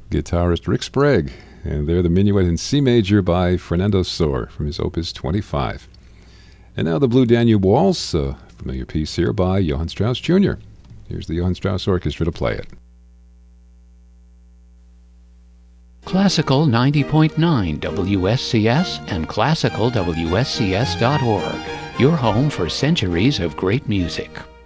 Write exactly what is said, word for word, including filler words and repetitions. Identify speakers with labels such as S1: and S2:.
S1: guitarist Rick Sprague. And they're the Minuet in C major by Fernando Sor from his Opus twenty-five. And now the Blue Danube Waltz, a familiar piece here by Johann Strauss Junior Here's the Johann Strauss Orchestra to play it.
S2: Classical ninety point nine W S C S and classical W S C S dot org, your home for centuries of great music.